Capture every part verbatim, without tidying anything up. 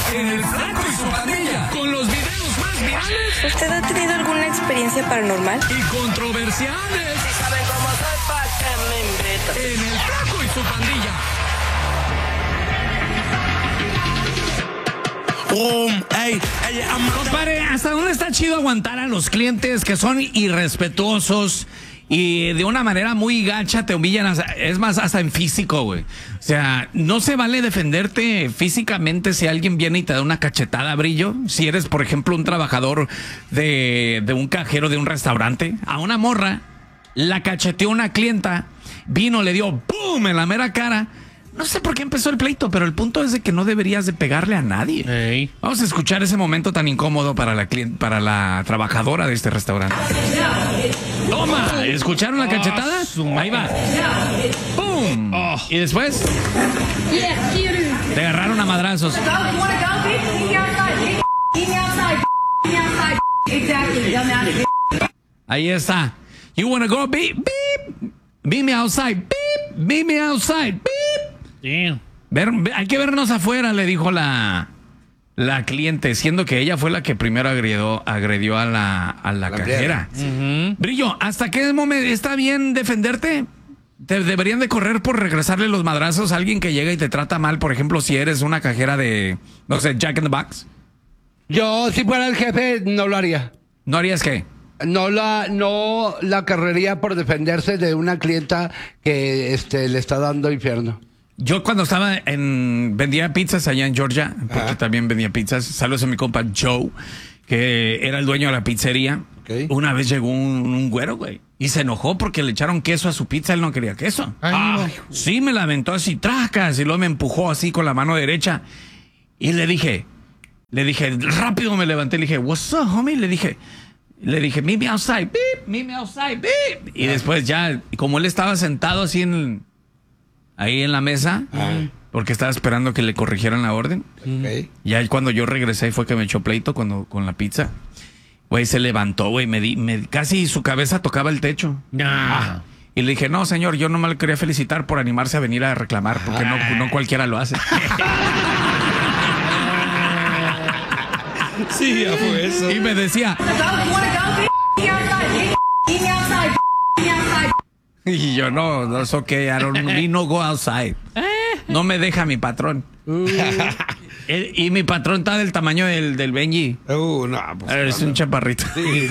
en El Flaco y su Pandilla, con los videos más virales. ¿Usted ha tenido alguna experiencia paranormal? Y controversiales. Si saben cómo soy, ¿pa' qué me invitan? En El Flaco y su Pandilla. Um, ey, ey, Compadre, ¿hasta dónde está chido aguantar a los clientes que son irrespetuosos y de una manera muy gacha te humillan? Hasta, es más, hasta en físico, güey. O sea, no se vale defenderte físicamente si alguien viene y te da una cachetada, Brillo. Si eres, por ejemplo, un trabajador de, de un cajero de un restaurante, a una morra la cacheteó una clienta, vino, le dio ¡pum! En la mera cara. No sé por qué empezó el pleito, pero el punto es de que no deberías de pegarle a nadie. Hey. Vamos a escuchar ese momento tan incómodo para la cliente, para la trabajadora de este restaurante. Toma, ¿escucharon la cachetada? Oh, ahí va. ¡Pum! Oh. Y después te agarraron a madrazos. Ahí está. You wanna go beep beep? Beep me outside. Beep. Beep me outside. Beep. Damn. Ver, hay que vernos afuera, le dijo la, la cliente, siendo que ella fue la que primero agredió, agredió a la, a la, la cajera. Uh-huh. Brillo, ¿hasta qué momento está bien defenderte? ¿Te deberían de correr por regresarle los madrazos a alguien que llega y te trata mal? Por ejemplo, si eres una cajera de, no sé, Jack in the Box. Yo, si fuera el jefe, no lo haría. ¿No harías qué? No la, no la carrería por defenderse de una clienta que este, le está dando infierno. Yo cuando estaba en... vendía pizzas allá en Georgia, porque Ajá. también vendía pizzas. Saludos a mi compa Joe, que era el dueño de la pizzería. Okay. Una vez llegó un, un güero, güey, y se enojó porque le echaron queso a su pizza. Él no quería queso. Ay, ah, no. Sí, me la aventó así, tracas, y luego me empujó así con la mano derecha. Y le dije, le dije, rápido me levanté, le dije, what's up, homie? Le dije... Le dije, meet me outside, beep, meet me outside, beep. Y después ya, como él estaba sentado así en, ahí en la mesa, ah. porque estaba esperando que le corrigieran la orden. Okay. Ya cuando yo regresé fue que me echó pleito cuando, con la pizza. Güey, se levantó, güey, me di, me, casi su cabeza tocaba el techo. Ah. Y le dije, no, señor, yo nomás le quería felicitar por animarse a venir a reclamar, porque ah. no, no cualquiera lo hace. Sí, ya fue eso. Y me decía... Y yo, no, no es ok, I don't, we no go outside. No me deja mi patrón. Uh. El, y mi patrón está del tamaño del, del Benji. Uh, no, pues, es no, un chaparrito. Sí,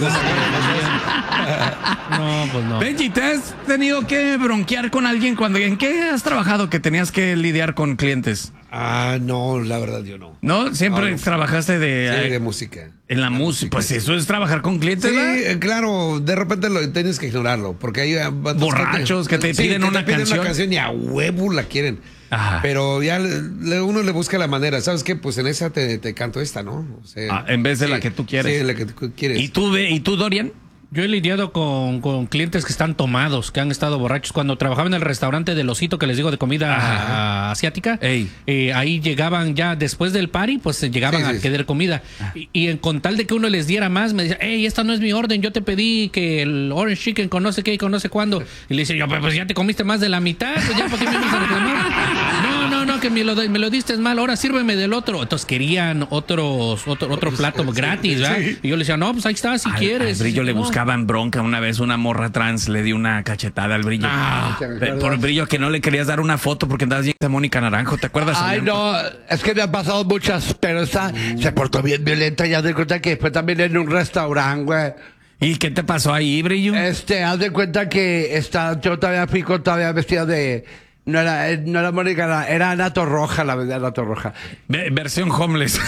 no, pues no. Benji, ¿te has tenido que bronquear con alguien cuando... ¿En qué has trabajado que tenías que lidiar con clientes? Ah, no, la verdad yo no. ¿No? ¿Siempre no, no. trabajaste de... Sí, de música. En la, la música. Pues eso es trabajar con clientes, sí, ¿verdad? Claro, de repente lo tienes que ignorarlo, porque hay... Borrachos que te, que te piden, sí, una, que te piden canción. una canción y a huevo la quieren. Ajá. Pero ya le, uno le busca la manera. ¿Sabes qué? Pues en esa te, te canto esta, ¿no? O sea, ah, en vez de sí, la que tú quieres. Sí, la que tú quieres. ¿Y tú, ¿y tú Dorian? Yo he lidiado con, con clientes que están tomados, que han estado borrachos. Cuando trabajaba en el restaurante del Osito, que les digo, de comida a, a, asiática, eh, ahí llegaban ya después del party, pues llegaban sí, sí, a querer comida. Y, y en, con tal de que uno les diera más, me decía, hey, esta no es mi orden, yo te pedí que el orange chicken con no sé qué y con no sé cuándo. Y le dice yo, pues ya te comiste más de la mitad, pues ya, ¿por qué me vas a reclamar? No, no, no, que me lo, me lo diste mal, ahora sírveme del otro. Entonces querían otros, otro, otro plato gratis, ¿verdad? Sí. Y yo le decía, no, pues ahí está, si al, quieres. Al Brillo le no. buscaban bronca. Una vez una morra trans le dio una cachetada al Brillo. Ah, por el Brillo que no le querías dar una foto porque andabas bien a Mónica Naranjo, ¿te acuerdas? Ay, no, es que me han pasado muchas, pero esta uh. se portó bien violenta. Ya de cuenta que fue también en un restaurante, güey. ¿Y qué te pasó ahí, Brillo? Este, haz de cuenta que está, yo todavía fui con todavía vestida de... No era, no era Mónica, era Ana Torroja, la verdad, Ana Torroja. Versión homeless.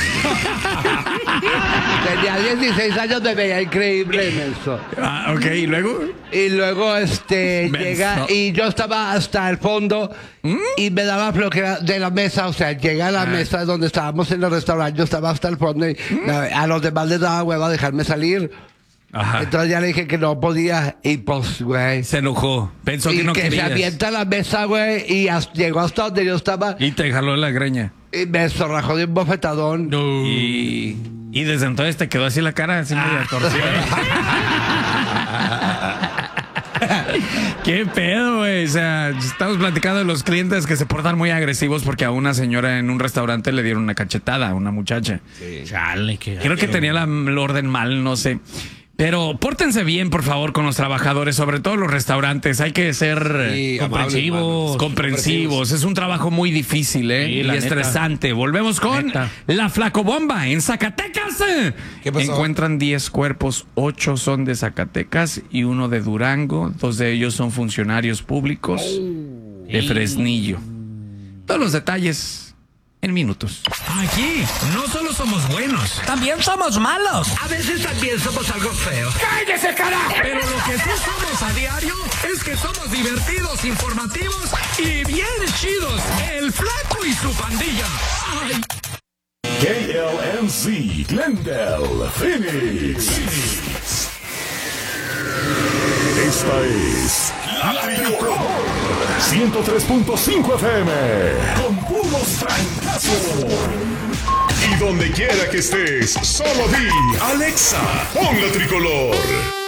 Tenía dieciséis años, me veía increíble en eso. Ah, ok, ¿y luego? Y luego, este, Menso. llega, y yo estaba hasta el fondo, ¿Mm? y me daba flojera de la mesa, o sea, llegué a la ah. mesa donde estábamos en el restaurante, yo estaba hasta el fondo, y ¿Mm? a los demás les daba hueva dejarme salir. Ajá. Entonces ya le dije que no podía y pues, güey. Se enojó. Pensó y que no que querías. se avienta a la mesa, güey, y hasta, llegó hasta donde yo estaba. Y te jaló la greña. Y me zorrajó de un bofetadón. No. Y, y desde entonces te quedó así la cara, así ah. medio torcida. ¿Qué pedo, güey? O sea, estamos platicando de los clientes que se portan muy agresivos porque a una señora en un restaurante le dieron una cachetada a una muchacha. Sí. Chale, qué Creo que tenía la, el orden mal, no sé. Pero pórtense bien, por favor, con los trabajadores, sobre todo los restaurantes. Hay que ser sí, comprensivos. Amables, comprensivos. Es un trabajo muy difícil, ¿eh? Sí, y estresante. Neta. Volvemos con neta. La Flacobomba en Zacatecas. ¿Qué pasó? Encuentran diez cuerpos, ocho son de Zacatecas y uno de Durango. Dos de ellos son funcionarios públicos oh. de Fresnillo. Todos los detalles en minutos. Aquí no solo somos buenos, también somos malos. A veces también somos algo feos. ¡Cállese, carajo! Pero lo que sí somos a diario es que somos divertidos, informativos y bien chidos. El Flaco y su pandilla. ¡Ay! K L M C Glendale, Phoenix. Esta es La Tricolor ciento tres punto cinco F M con puros trancazos. Y donde quiera que estés, solo di Alexa, pon La Tricolor.